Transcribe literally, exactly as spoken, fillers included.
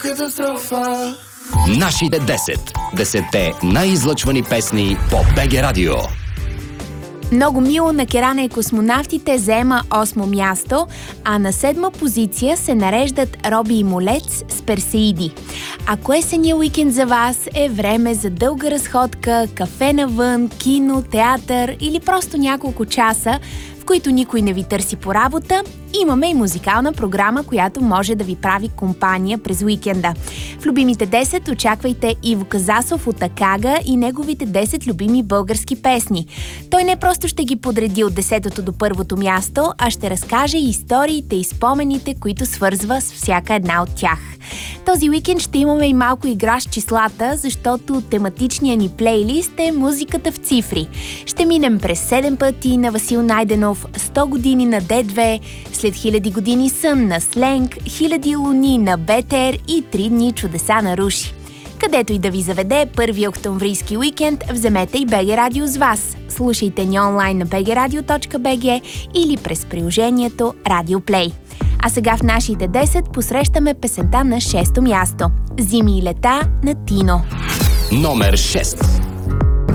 Катастрофа. Нашите десет. Десетте най-излъчвани песни по БГ Радио. Много мило на Керана и космонавтите заема осмо място, а на седма позиция се нареждат Роби и Молец с Персеиди. Ако есения уикенд за вас е време за дълга разходка, кафе навън, кино, театър или просто няколко часа, в които никой не ви търси по работа, имаме и музикална програма, която може да ви прави компания през уикенда. В любимите десет очаквайте Иво Казасов от Акага и неговите десет любими български песни. Той не просто ще ги подреди от десетото до първото място, а ще разкаже историите и спомените, които свързва с всяка една от тях. Този уикенд ще имаме и малко игра с числата, защото тематичният ни плейлист е музиката в цифри. Ще минем през седем пъти на Васил Найденов, сто години на Д две, след хиляди години сън на Сленг, хиляди луни на БТР и три дни чудеса на Руши. Където и да ви заведе първи октомврийски уикенд, вземете и БГ Радио с вас. Слушайте ни онлайн на би джи радио точка би джи или през приложението Radio Play. А сега в нашите десет посрещаме песента на шесто място. Зими и лета на Тино. Номер шест.